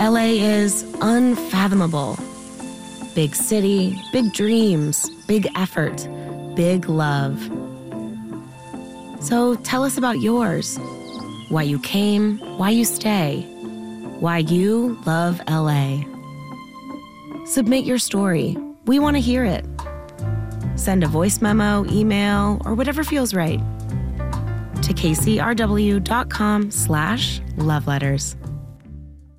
LA is unfathomable. Big city, big dreams, big effort, big love. So tell us about yours. Why you came, why you stay, why you love LA. Submit your story. We want to hear it. Send a voice memo, email, or whatever feels right to kcrw.com/loveletters.